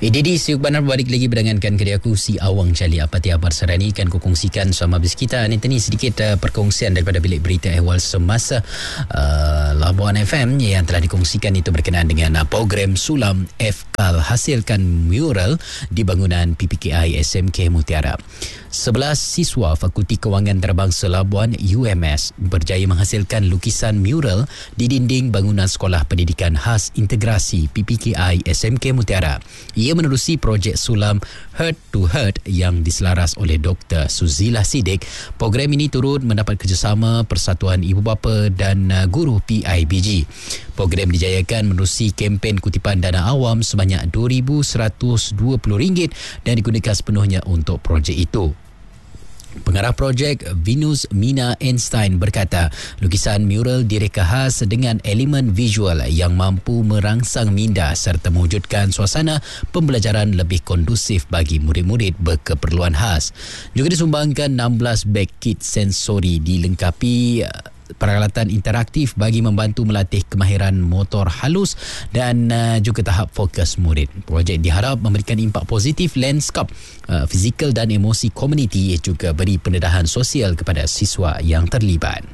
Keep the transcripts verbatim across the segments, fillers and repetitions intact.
E D D siuk benar balik lagi berdengankan ke aku si Awang Cali apa tiap Sarani kan kongsikan sama habis kita ni tadi sedikit uh, perkongsian daripada bilik berita ehwal semasa uh, Labuan F M yang telah dikongsikan itu berkenaan dengan uh, program Sulam F K A L hasilkan mural di bangunan P P K I S M K Mutiara. Sebelas siswa Fakulti Kewangan Antarabangsa Labuan U M S berjaya menghasilkan lukisan mural di dinding bangunan Sekolah Pendidikan Khas Integrasi P P K I S M K Mutiara. Ia menerusi projek Sulam Heart to Heart yang diselaras oleh Doktor Suzila Siddiq. Program ini turut mendapat kerjasama Persatuan Ibu Bapa dan Guru P I B G. Program dijayakan menerusi kempen kutipan dana awam sebanyak dua ribu seratus dua puluh ringgit dan digunakan sepenuhnya untuk projek itu. Pengarah projek Venus Mina Einstein berkata, lukisan mural direka khas dengan elemen visual yang mampu merangsang minda serta mewujudkan suasana pembelajaran lebih kondusif bagi murid-murid berkeperluan khas. Juga disumbangkan enam belas beg kit sensori dilengkapi peralatan interaktif bagi membantu melatih kemahiran motor halus dan uh, juga tahap fokus murid. Projek diharap memberikan impak positif lanskap uh, fizikal dan emosi komuniti, juga beri pendedahan sosial kepada siswa yang terlibat.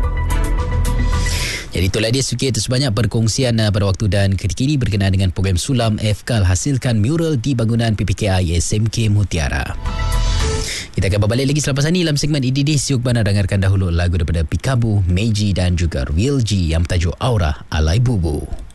Jadi itulah dia sedikit sebanyak perkongsian uh, pada waktu dan ketika ini berkenaan dengan program Sulam F K A L hasilkan mural di bangunan P P K I S M K Mutiara. Kita akan berbalik lagi selepas ini dalam segmen E D D Siuk Bana. Dengarkan dahulu lagu daripada Pikabu, Meiji dan juga Real G yang bertajuk Aura Alai Bubu.